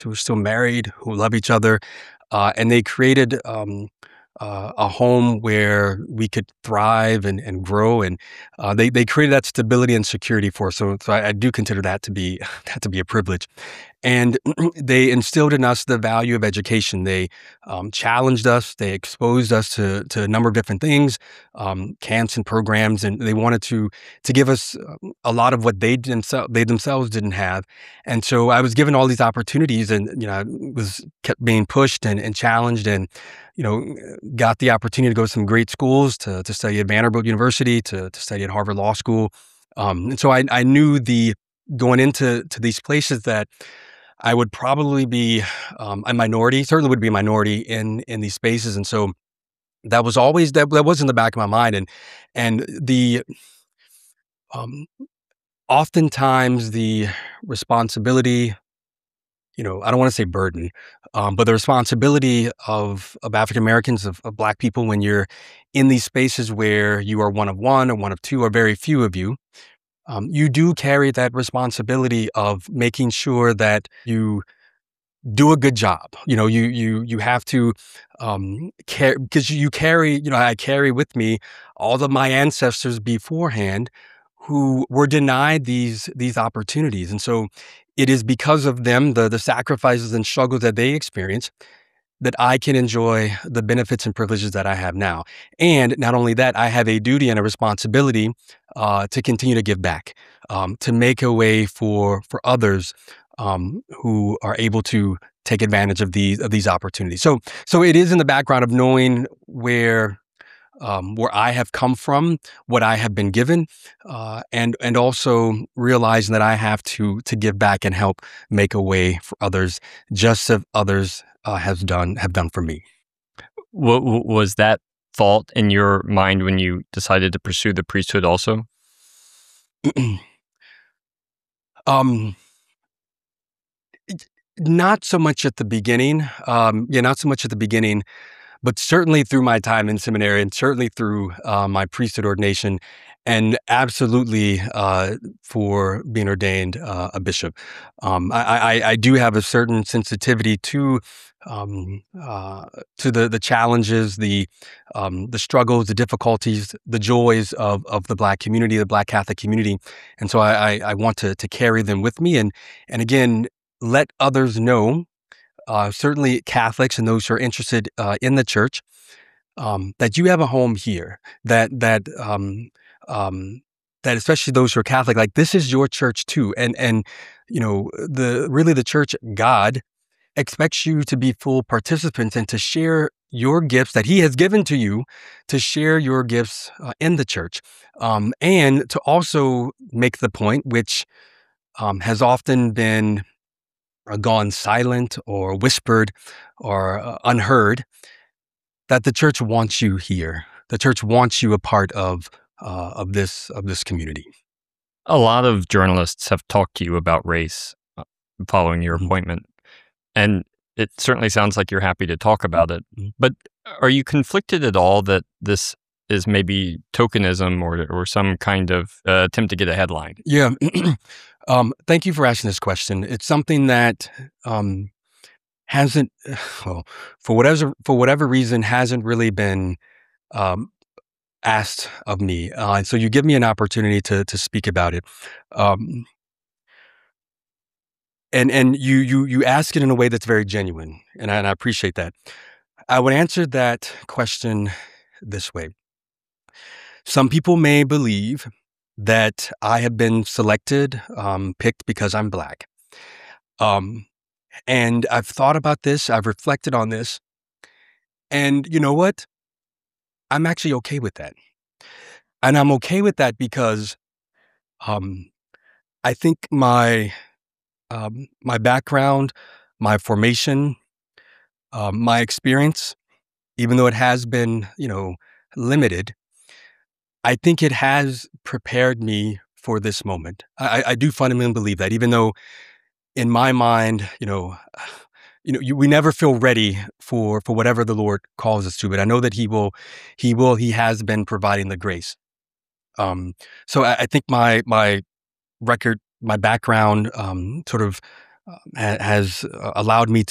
who are still married, who love each other, and they created a home where we could thrive and grow, and they created that stability and security for us. So I do consider that to be that to be a privilege. And they instilled in us the value of education. They challenged us. They exposed us to a number of different things, camps and programs, and they wanted to give us a lot of what they themselves didn't have. And so I was given all these opportunities, and I was kept being pushed and challenged, and you know got the opportunity to go to some great schools to study at Vanderbilt University, to study at Harvard Law School. And so I knew the going into these places that I would probably be a minority, certainly would be a minority in these spaces, and so that was always that was in the back of my mind, and the um, oftentimes the responsibility, I don't want to say burden, but the responsibility of African Americans, of Black people, when you're in these spaces where you are one of one or one of two or very few of you, you do carry that responsibility of making sure that you do a good job. You have to care, because you carry. I carry with me all of my ancestors beforehand who were denied these opportunities, and so it is because of them, the sacrifices and struggles that they experienced, that I can enjoy the benefits and privileges that I have now. And not only that, I have a duty and a responsibility to continue to give back, to make a way for others who are able to take advantage of these opportunities. So it is in the background of knowing where I have come from, what I have been given, and also realizing that I have to give back and help make a way for others, just as others have done for me. What was that thought in your mind when you decided to pursue the priesthood also? um, Not so much at the beginning. Not so much at the beginning, but certainly through my time in seminary, and certainly through my priesthood ordination, and absolutely for being ordained a bishop. I do have a certain sensitivity to the challenges, the struggles, the difficulties, the joys of the Black community, the Black Catholic community, and so I want to carry them with me, and again, let others know, certainly Catholics and those who are interested in the church, that you have a home here. That especially those who are Catholic, like, this is your church too, and the church, God, expects you to be full participants and to share your gifts that He has given to you, to share your gifts in the church, and to also make the point, which has often been gone silent or whispered or unheard, that the church wants you here. The church wants you a part of this community. A lot of journalists have talked to you about race following your Mhm. appointment, and it certainly sounds like you're happy to talk about it. Mhm. But are you conflicted at all that this is maybe tokenism or some kind of attempt to get a headline? Yeah. Thank you for asking this question. It's something that hasn't, well, for whatever reason, hasn't really been um, asked of me. So you give me an opportunity to speak about it. Um, and you ask it in a way that's very genuine, and I appreciate that. I would answer that question this way. Some people may believe that I have been selected, picked because I'm Black. Um, and I've thought about this, I've reflected on this, and you know what? I'm actually okay with that. And I'm okay with that because um, I think my background, my formation, my experience, even though it has been, limited, I think it has prepared me for this moment. I do fundamentally believe that, even though in my mind, we never feel ready for whatever the Lord calls us to, but I know that He has been providing the grace. So I think my record, my background, sort of has allowed me